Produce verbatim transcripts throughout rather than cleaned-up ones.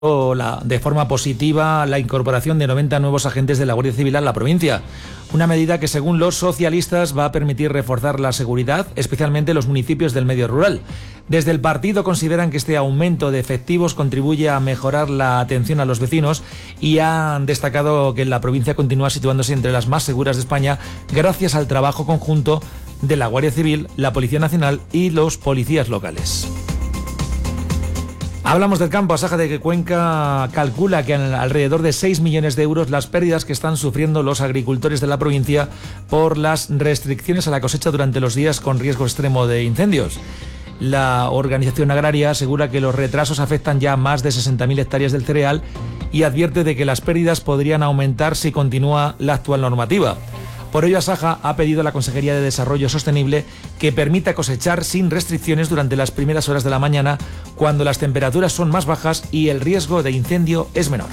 La, de forma positiva la incorporación de noventa nuevos agentes de la Guardia Civil a la provincia. Una medida que, según los socialistas, va a permitir reforzar la seguridad, especialmente en los municipios del medio rural. Desde el partido consideran que este aumento de efectivos contribuye a mejorar la atención a los vecinos y han destacado que la provincia continúa situándose entre las más seguras de España gracias al trabajo conjunto de la Guardia Civil, la Policía Nacional y los policías locales. Hablamos del campo. Asaja de Cuenca calcula que en alrededor de seis millones de euros las pérdidas que están sufriendo los agricultores de la provincia por las restricciones a la cosecha durante los días con riesgo extremo de incendios. La organización agraria asegura que los retrasos afectan ya a más de sesenta mil hectáreas del cereal y advierte de que las pérdidas podrían aumentar si continúa la actual normativa. Por ello, Asaja ha pedido a la Consejería de Desarrollo Sostenible que permita cosechar sin restricciones durante las primeras horas de la mañana, cuando las temperaturas son más bajas y el riesgo de incendio es menor.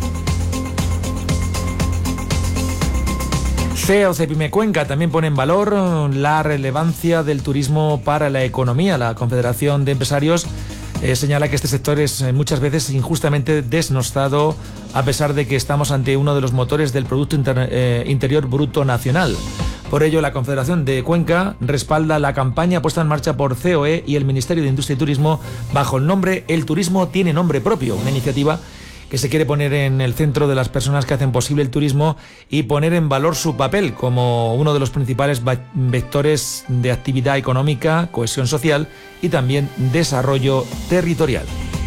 C E O Cepime Cuenca también pone en valor la relevancia del turismo para la economía. La Confederación de Empresarios Eh, señala que este sector es eh, muchas veces injustamente desnostado, a pesar de que estamos ante uno de los motores del Producto Inter, eh, Interior Bruto Nacional. Por ello, la Confederación de Cuenca respalda la campaña puesta en marcha por C O E y el Ministerio de Industria y Turismo bajo el nombre El Turismo Tiene Nombre Propio, una iniciativa que se quiere poner en el centro de las personas que hacen posible el turismo y poner en valor su papel como uno de los principales vectores de actividad económica, cohesión social y también desarrollo territorial.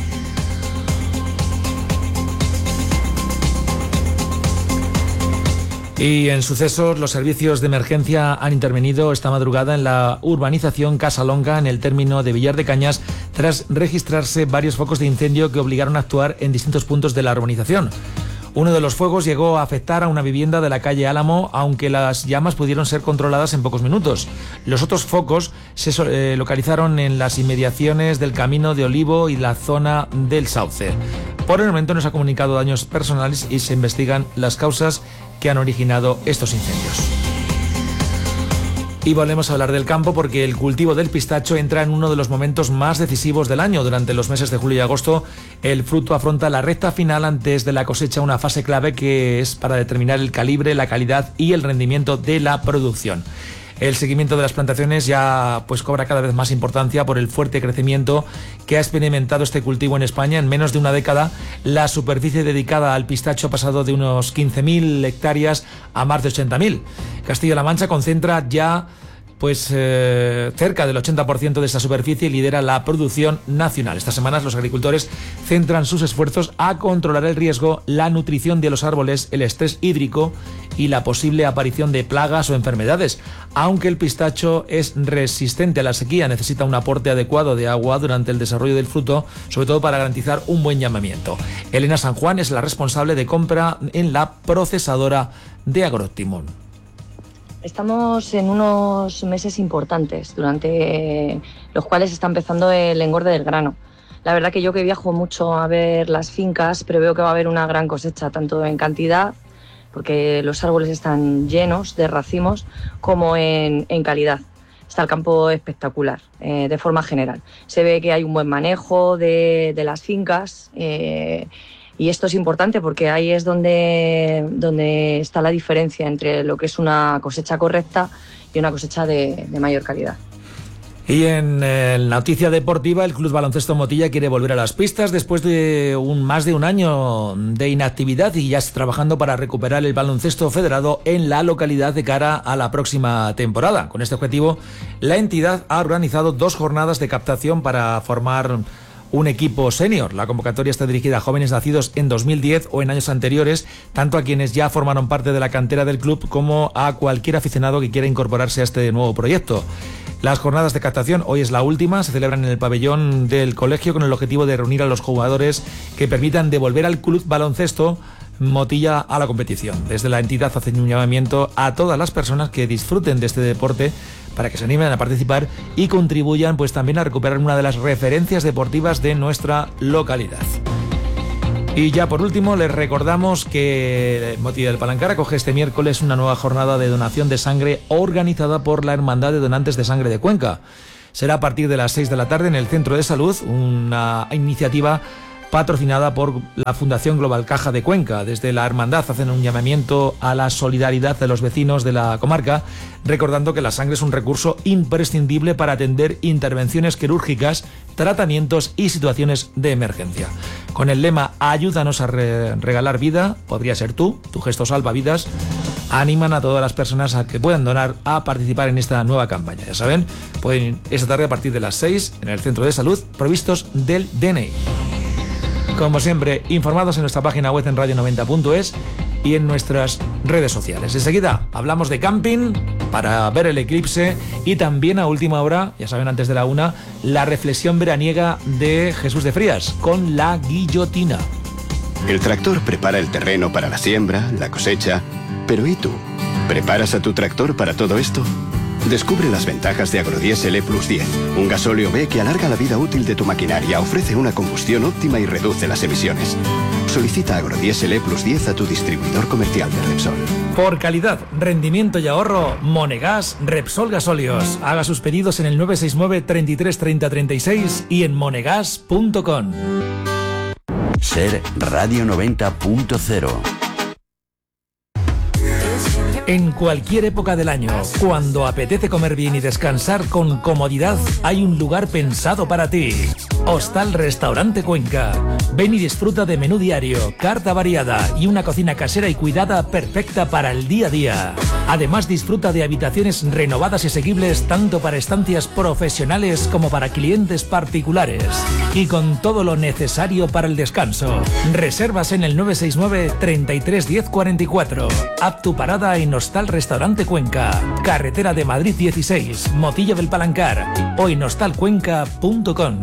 Y en sucesos, los servicios de emergencia han intervenido esta madrugada en la urbanización Casalonga, en el término de Villar de Cañas, tras registrarse varios focos de incendio que obligaron a actuar en distintos puntos de la urbanización. Uno de los fuegos llegó a afectar a una vivienda de la calle Álamo, aunque las llamas pudieron ser controladas en pocos minutos. Los otros focos se eh, localizaron en las inmediaciones del Camino de Olivo y la zona del Sauce. Por el momento no se ha comunicado daños personales y se investigan las causas que han originado estos incendios. Y volvemos a hablar del campo porque el cultivo del pistacho entra en uno de los momentos más decisivos del año. Durante los meses de julio y agosto, el fruto afronta la recta final antes de la cosecha, una fase clave que es para determinar el calibre, la calidad y el rendimiento de la producción. El seguimiento de las plantaciones ya pues cobra cada vez más importancia por el fuerte crecimiento que ha experimentado este cultivo en España. En menos de una década, la superficie dedicada al pistacho ha pasado de unos quince mil hectáreas a más de ochenta mil. Castilla-La Mancha concentra ya pues eh, cerca del ochenta por ciento de esta superficie y lidera la producción nacional. Estas semanas los agricultores centran sus esfuerzos a controlar el riesgo, la nutrición de los árboles, el estrés hídrico y la posible aparición de plagas o enfermedades. Aunque el pistacho es resistente a la sequía, necesita un aporte adecuado de agua durante el desarrollo del fruto, sobre todo para garantizar un buen llamamiento. Elena San Juan es la responsable de compra en la procesadora de Agrotimón. Estamos en unos meses importantes, durante los cuales está empezando el engorde del grano. La verdad que yo que viajo mucho a ver las fincas, preveo que va a haber una gran cosecha, tanto en cantidad, porque los árboles están llenos de racimos, como en, en calidad. Está el campo espectacular, eh, de forma general. Se ve que hay un buen manejo de, de las fincas, eh, y esto es importante porque ahí es donde, donde está la diferencia entre lo que es una cosecha correcta y una cosecha de, de mayor calidad. Y en eh, noticia deportiva, el Club Baloncesto Motilla quiere volver a las pistas después de un, más de un año de inactividad y ya está trabajando para recuperar el baloncesto federado en la localidad de cara a la próxima temporada. Con este objetivo, la entidad ha organizado dos jornadas de captación para formar un equipo senior. La convocatoria está dirigida a jóvenes nacidos en dos mil diez o en años anteriores, tanto a quienes ya formaron parte de la cantera del club como a cualquier aficionado que quiera incorporarse a este nuevo proyecto. Las jornadas de captación, hoy es la última, se celebran en el pabellón del colegio con el objetivo de reunir a los jugadores que permitan devolver al Club Baloncesto Motilla a la competición. Desde la entidad hacen un llamamiento a todas las personas que disfruten de este deporte para que se animen a participar y contribuyan pues también a recuperar una de las referencias deportivas de nuestra localidad. Y ya por último les recordamos que Motilla del Palancar acoge este miércoles una nueva jornada de donación de sangre organizada por la Hermandad de Donantes de Sangre de Cuenca. Será a partir de las seis de la tarde en el Centro de Salud, una iniciativa patrocinada por la Fundación Global Caja de Cuenca. Desde la Hermandad hacen un llamamiento a la solidaridad de los vecinos de la comarca, recordando que la sangre es un recurso imprescindible para atender intervenciones quirúrgicas, tratamientos y situaciones de emergencia. Con el lema "Ayúdanos a re- regalar vida", podría ser tú, tu gesto salva vidas, animan a todas las personas a que puedan donar a participar en esta nueva campaña. Ya saben, pueden ir esta tarde a partir de las seis en el centro de salud provistos del D N I. Como siempre, informados en nuestra página web en radio noventa punto es y en nuestras redes sociales. Enseguida hablamos de camping para ver el eclipse y también a última hora, ya saben, antes de la una, la reflexión veraniega de Jesús de Frías con la guillotina. El tractor prepara el terreno para la siembra, la cosecha. Pero ¿y tú? ¿Preparas a tu tractor para todo esto? Descubre las ventajas de Agrodiesel E plus diez, un gasóleo B que alarga la vida útil de tu maquinaria, ofrece una combustión óptima y reduce las emisiones. Solicita Agrodiesel E plus diez a tu distribuidor comercial de Repsol. Por calidad, rendimiento y ahorro, Monegas Repsol Gasóleos. Haga sus pedidos en el nueve seis nueve, treinta y tres, treinta, treinta y seis y en monegas punto com. Ser Radio noventa punto cero. En cualquier época del año, cuando apetece comer bien y descansar con comodidad, hay un lugar pensado para ti. Hostal Restaurante Cuenca. Ven y disfruta de menú diario, carta variada y una cocina casera y cuidada perfecta para el día a día. Además, disfruta de habitaciones renovadas y asequibles tanto para estancias profesionales como para clientes particulares. Y con todo lo necesario para el descanso. Reservas en el nueve seis nueve, treinta y tres, diez, cuarenta y cuatro. Haz tu parada en Hostal Restaurante Cuenca. Carretera de Madrid dieciséis, Motilla del Palancar. O en hostal cuenca punto com.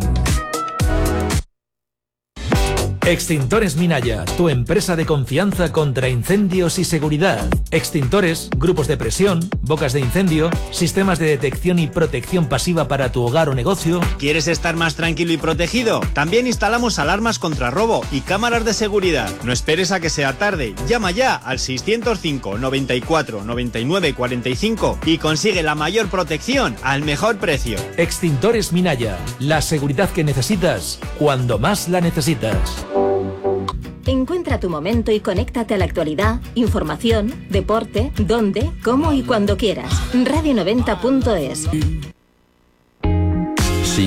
Extintores Minaya, tu empresa de confianza contra incendios y seguridad. Extintores, grupos de presión, bocas de incendio, sistemas de detección y protección pasiva para tu hogar o negocio. ¿Quieres estar más tranquilo y protegido? También instalamos alarmas contra robo y cámaras de seguridad. No esperes a que sea tarde. Llama ya al seiscientos cinco, noventa y cuatro, noventa y nueve, cuarenta y cinco y consigue la mayor protección al mejor precio. Extintores Minaya, la seguridad que necesitas cuando más la necesitas. Encuentra tu momento y conéctate a la actualidad, información, deporte, donde, cómo y cuando quieras. radio noventa punto es.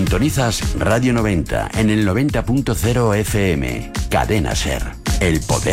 Sintonizas Radio noventa en el noventa punto cero F M. Cadena Ser. El poder